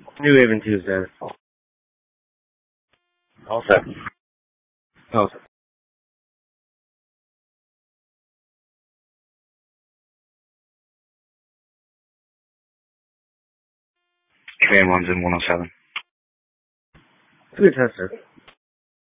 New Haven, Tuesday. All set. All set. Train 1's in 107. Good tester.